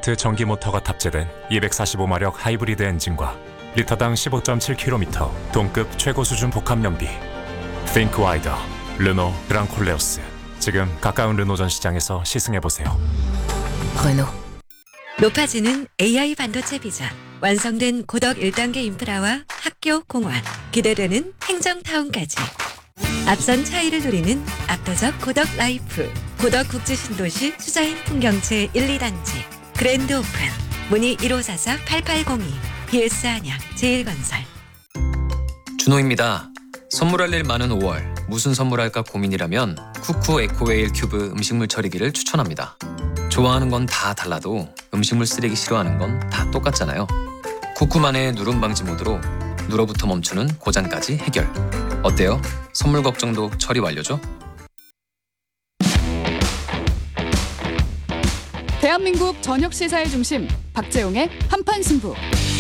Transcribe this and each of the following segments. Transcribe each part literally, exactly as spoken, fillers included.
스마트 전기 모터가 탑재된 이백사십오 마력 하이브리드 엔진과 리터당 십오 점 칠 킬로미터 동급 최고 수준 복합 연비. Think Wider, 르노 그랑콜레오스. 지금 가까운 르노 전 시장에서 시승해보세요. 르노. 높아지는 에이아이 반도체 비전. 완성된 고덕 일 단계 인프라와 학교, 공원, 기대되는 행정타운까지. 앞선 차이를 누리는 압도적 고덕 라이프. 고덕 국제신도시 수자인 풍경채 일, 이 단지. 그랜드 오픈. 문의 일오사사 팔팔공이. 비에스 안양 제일건설. 준호입니다. 선물할 일 많은 오월. 무슨 선물할까 고민이라면 쿠쿠 에코웨일 큐브 음식물 처리기를 추천합니다. 좋아하는 건 다 달라도 음식물 쓰레기 싫어하는 건 다 똑같잖아요. 쿠쿠만의 누름 방지 모드로 눌어부터 멈추는 고장까지 해결. 어때요? 선물 걱정도 처리 완료죠? 대한민국 저녁 시사의 중심 박재용의 한판 승부.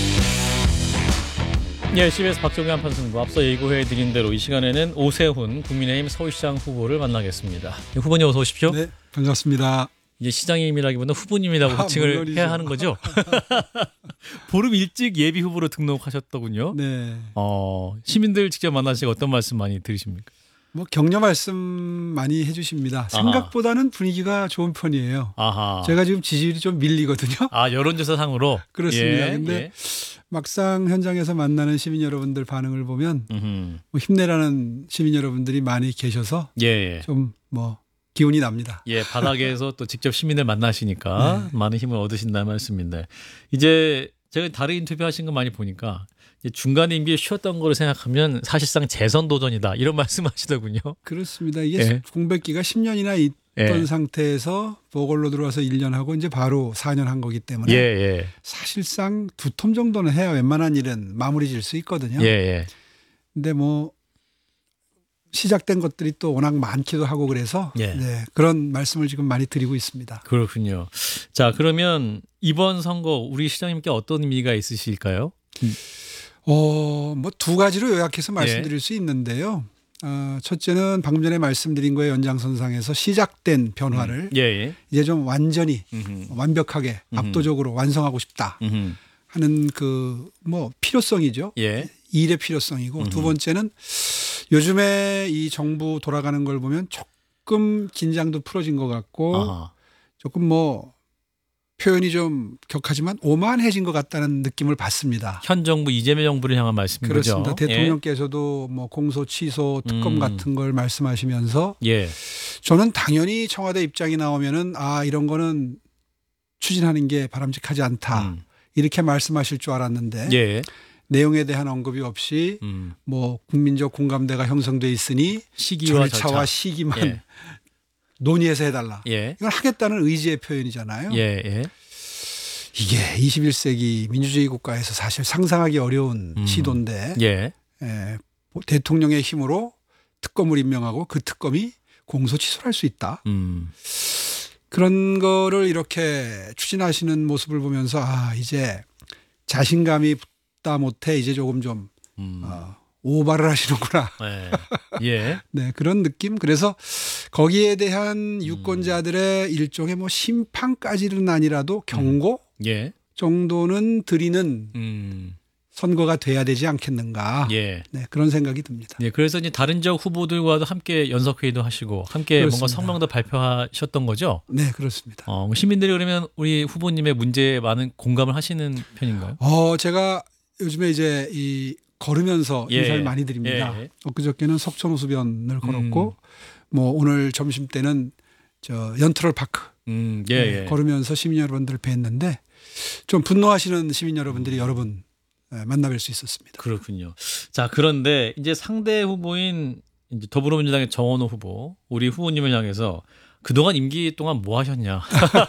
예, 씨비에스 박정희 한판 승부. 앞서 예고해드린 대로 이 시간에는 오세훈 국민의힘 서울시장 후보를 만나겠습니다. 후보님 어서 오십시오. 네, 반갑습니다. 이제 시장님이라기보다 후보님이라고 호칭을 아, 해야 하는 거죠? 보름 일찍 예비 후보로 등록하셨더군요. 네. 어, 시민들 직접 만나시고 어떤 말씀 많이 들으십니까? 뭐 격려 말씀 많이 해주십니다. 생각보다는 분위기가 좋은 편이에요. 아하. 제가 지금 지지율이 좀 밀리거든요. 아, 여론조사 상으로? 그렇습니다. 예, 근데 예. 막상 현장에서 만나는 시민 여러분들 반응을 보면 음흠. 뭐 힘내라는 시민 여러분들이 많이 계셔서 예, 예. 좀 뭐 기운이 납니다. 예, 바닥에서 또 직접 시민을 만나시니까 네. 많은 힘을 얻으신다는 말씀인데, 이제 제가 다른 인터뷰 하신 거 많이 보니까 이제 중간에 임기에 쉬었던 거를 생각하면 사실상 재선 도전이다 이런 말씀하시더군요. 그렇습니다. 이게 예. 공백기가 십 년이나 있던 예. 상태에서 보궐로 들어와서 일 년 하고 이제 바로 사 년 한 거기 때문에 예, 예. 사실상 두 텀 정도는 해야 웬만한 일은 마무리 질 수 있거든요. 예, 예. 근데 뭐 시작된 것들이 또 워낙 많기도 하고 그래서 예. 네, 그런 말씀을 지금 많이 드리고 있습니다. 그렇군요. 자, 그러면 이번 선거 우리 시장님께 어떤 의미가 있으실까요? 어, 뭐 두 가지로 요약해서 말씀드릴 예. 수 있는데요. 어, 첫째는 방금 전에 말씀드린 거에 연장선상에서 시작된 변화를 음. 예, 예. 이제 좀 완전히 음흠. 완벽하게 음흠. 압도적으로 완성하고 싶다 음흠. 하는 그 뭐 필요성이죠. 예. 일의 필요성이고 음흠. 두 번째는 요즘에 이 정부 돌아가는 걸 보면 조금 긴장도 풀어진 것 같고 아하. 조금 뭐 표현이 좀 격하지만 오만해진 것 같다는 느낌을 받습니다. 현 정부 이재명 정부를 향한 말씀인 그렇습니다. 거죠? 대통령께서도 예. 뭐 공소 취소 특검 음. 같은 걸 말씀하시면서 예. 저는 당연히 청와대 입장이 나오면은 아 이런 거는 추진하는 게 바람직하지 않다 음. 이렇게 말씀하실 줄 알았는데 예. 내용에 대한 언급이 없이 음. 뭐 국민적 공감대가 형성돼 있으니 시기와 절차와 절차. 시기만 예. 논의해서 해달라. 예. 이건 하겠다는 의지의 표현이잖아요. 예. 예. 이게 이십일 세기 민주주의 국가에서 사실 상상하기 어려운 음. 시도인데 예. 예, 대통령의 힘으로 특검을 임명하고 그 특검이 공소 취소를 할 수 있다. 음. 그런 거를 이렇게 추진하시는 모습을 보면서 아 이제 자신감이 붙다 못해 이제 조금 좀 음. 어, 오바를 하시는구나. 예. 예. 네, 그런 느낌. 그래서 거기에 대한 유권자들의 일종의 뭐 심판까지는 아니라도 경고 예. 정도는 드리는 음. 선거가 돼야 되지 않겠는가. 예. 네, 그런 생각이 듭니다. 예. 그래서 이제 다른 지역 후보들과도 함께 연석회의도 하시고 함께 그렇습니다. 뭔가 성명도 발표하셨던 거죠? 네, 그렇습니다. 어, 시민들이 그러면 우리 후보님의 문제에 많은 공감을 하시는 편인가요? 어, 제가 요즘에 이제 이 걸으면서 예. 인사를 많이 드립니다. 예. 엊그저께는 석촌호수변을 걸었고 음. 뭐 오늘 점심 때는 저 연트럴 파크 음, 예, 네, 예. 걸으면서 시민 여러분들을 뵀는데 좀 분노하시는 시민 여러분들이 여러 분 만나뵐 수 있었습니다. 그렇군요. 자, 그런데 이제 상대 후보인 이제 더불어민주당의 정원호 후보, 우리 후보님을 향해서 그동안 임기 동안 뭐 하셨냐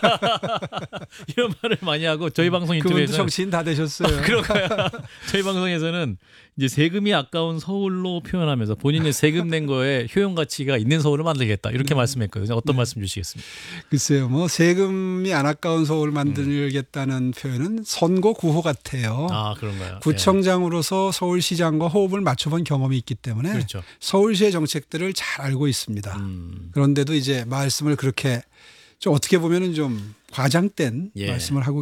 이런 말을 많이 하고 저희 방송 그분도 인터뷰에서 정치인 다 되셨어요. 그런가요? 저희 방송에서는 이제 세금이 아까운 서울로 표현하면서 본인이 세금 낸 거에 효용 가치가 있는 서울을 만들겠다 이렇게 네. 말씀했거든요. 어떤 네. 말씀 주시겠습니까? 글쎄요, 뭐 세금이 안 아까운 서울 만들겠다는 음. 표현은 선거 구호 같아요. 아, 그런가요? 구청장으로서 서울시장과 호흡을 맞춰본 경험이 있기 때문에 그렇죠. 서울시의 정책들을 잘 알고 있습니다. 음. 그런데도 이제 말씀을 그렇게 좀 어떻게 보면은 좀 과장된 예. 말씀을 하고